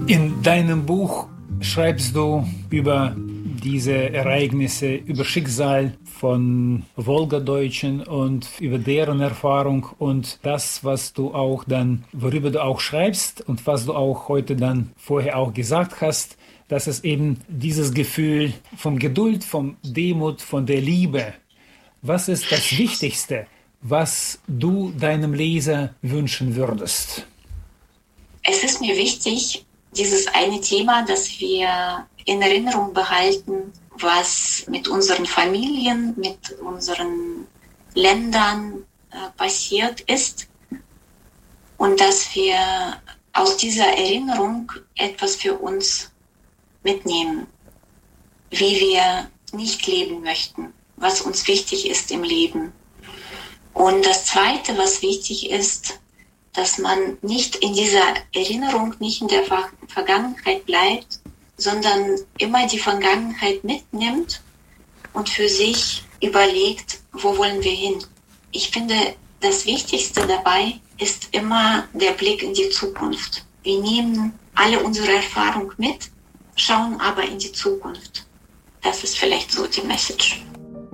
In deinem Buch schreibst du über diese Ereignisse, über Schicksal von Wolgadeutschen und über deren Erfahrung und das, was du auch dann, worüber du auch schreibst und was du auch heute dann vorher auch gesagt hast, dass es eben dieses Gefühl von Geduld, von Demut, von der Liebe. Was ist das Wichtigste, was du deinem Leser wünschen würdest? Es ist mir wichtig, dieses eine Thema, dass wir in Erinnerung behalten, was mit unseren Familien, mit unseren Ländern passiert ist und dass wir aus dieser Erinnerung etwas für uns mitnehmen, wie wir nicht leben möchten, was uns wichtig ist im Leben. Und das Zweite, was wichtig ist, dass man nicht in dieser Erinnerung, nicht in der Vergangenheit bleibt, sondern immer die Vergangenheit mitnimmt und für sich überlegt, wo wollen wir hin. Ich finde, das Wichtigste dabei ist immer der Blick in die Zukunft. Wir nehmen alle unsere Erfahrung mit, schauen aber in die Zukunft. Das ist vielleicht so die Message.